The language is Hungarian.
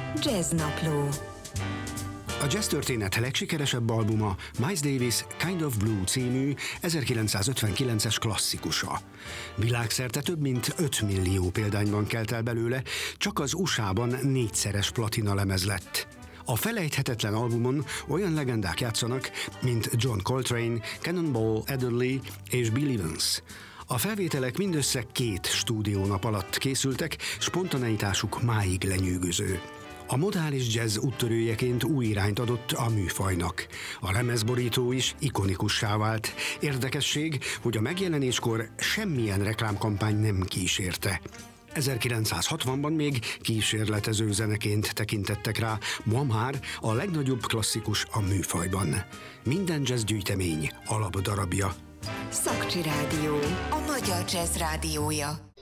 Jazznapló. A jazz történet legsikeresebb albuma Miles Davis Kind of Blue című 1959-es klasszikusa. Világszerte több mint 5 millió példányban kelt el belőle, csak az USA-ban 4-szeres platina lemez lett. A felejthetetlen albumon olyan legendák játszanak, mint John Coltrane, Cannonball Adderley és Bill Evans. A felvételek mindössze 2 stúdiónap alatt készültek, spontaneitásuk máig lenyűgöző. A modális jazz úttörőjeként új irányt adott a műfajnak. A lemezborító is ikonikussá vált. Érdekesség, hogy a megjelenéskor semmilyen reklámkampány nem kísérte. 1960-ban még kísérletező zeneként tekintettek rá, ma már a legnagyobb klasszikus a műfajban. Minden jazz gyűjtemény alapdarabja. Szakcsi Rádió, a magyar jazz rádiója.